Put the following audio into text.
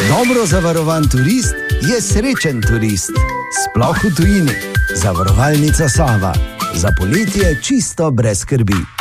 Dobro zavarovan turist je srečen turist. Sploh v tujini. Zavarovalnica Sava. Za poletje čisto brez skrbi.